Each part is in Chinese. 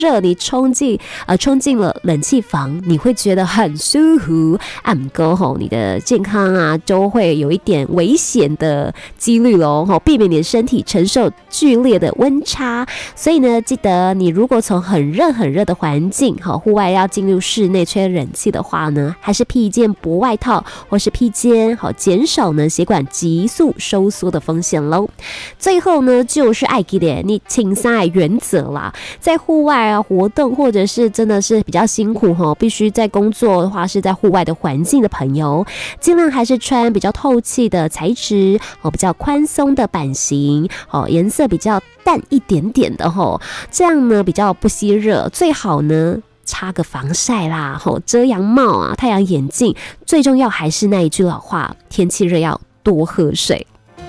热，你冲进了冷气房，你会觉得很舒服。不过吼，你的健康啊，都会有一点危险的几率咯，避免你的身体承受剧烈的温差。所以呢，记得你如果从很热的环境，户外要进入室内吹冷气的话呢，还是披一件薄外套或是披肩，减少呢血管急速收缩的风险咯。最后呢，就是爱记得你青菜原则啦，在户外啊活动，或者是真的是比较辛苦必须在工作的话是在户外的环境的朋友，尽量还是穿比较透气的材质，比较宽松的版型，颜色比较淡一点点的，这样呢比较不吸热。最好呢擦个防晒啦，遮阳帽啊，太阳眼镜。最重要还是那一句老话，天气热要多喝水。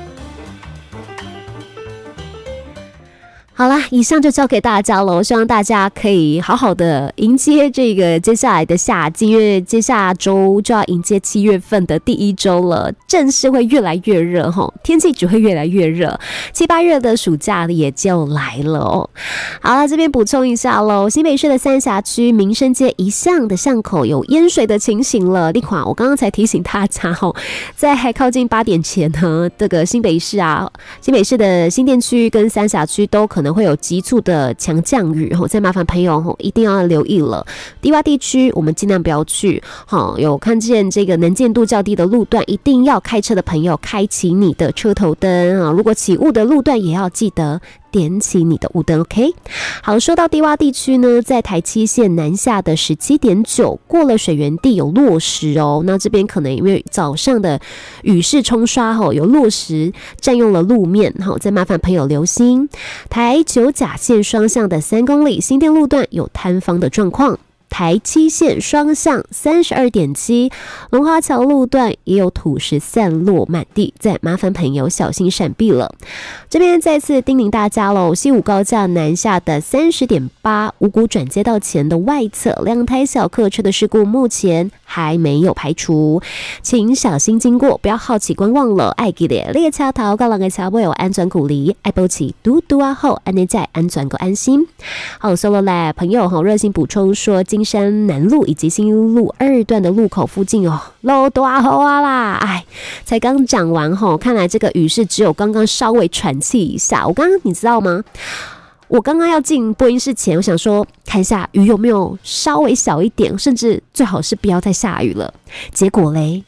好啦，以上就交给大家了，希望大家可以好好的迎接这个接下来的夏季，因为接下周就要迎接7月份的第1周了，正式会越来越热，天气只会越来越热，7、8月的暑假也就来了哦。好了，这边补充一下咯，新北市的三峡区民生街一巷的巷口有淹水的情形了。我刚刚才提醒大家在还靠近8点前呢，这个新北市的新店区跟三峡区都可能会有急促的强降雨，再麻烦朋友一定要留意了。低洼地区我们尽量不要去，有看见这个能见度较低的路段，一定要开车的朋友开启你的车头灯，如果起雾的路段也要记得点起你的雾灯 ，OK？ 好，说到低洼地区呢，在台七线南下的17.9过了水源地有落石哦，那这边可能因为早上的雨势冲刷有落石占用了路面，再麻烦朋友留心。台九甲线双向的3公里新店路段有坍方的状况。台七线双向32.7龙华桥路段也有土石散落满地，再麻烦朋友小心闪避了。这边再次叮咛大家喽，西武高架南下的30.8五股转接道前的外侧2台小客车的事故目前还没有排除，请小心经过，不要好奇观望了。爱记得列车头到人的车尾有安全距离，爱保持嘟嘟啊后，安内在安全够安心。好，说了嘞，朋友热心补充说，金山南路以及新路2段的路口附近漏大雨啦，才刚讲完看来这个雨是只有刚刚稍微喘气一下。我刚刚你知道吗？我刚刚要进播音室前，我想说看一下雨有没有稍微小一点，甚至最好是不要再下雨了。结果嘞，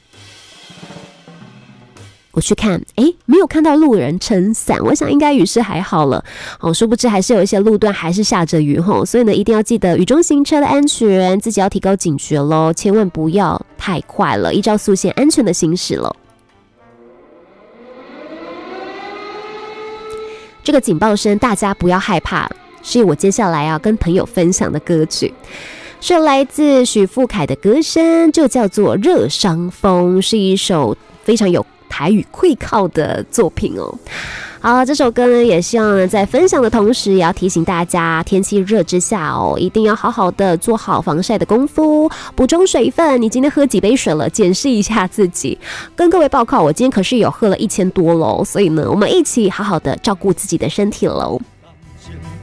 我去看，没有看到路人撑伞，我想应该雨势还好了。殊不知还是有一些路段还是下着雨所以呢，一定要记得雨中行车的安全，自己要提高警觉咯，千万不要太快了，依照速线安全的行驶了。这个警报声大家不要害怕，是我接下来要跟朋友分享的歌曲，是来自许富凯的歌声，就叫做《热伤风》，是一首非常有台语会靠的作品哦。好，这首歌呢，也希望呢在分享的同时，也要提醒大家，天气热之下一定要好好的做好防晒的功夫，补充水分。你今天喝几杯水了？检视一下自己。跟各位报告，我今天可是有喝了1000多咯，所以呢，我们一起好好的照顾自己的身体喽。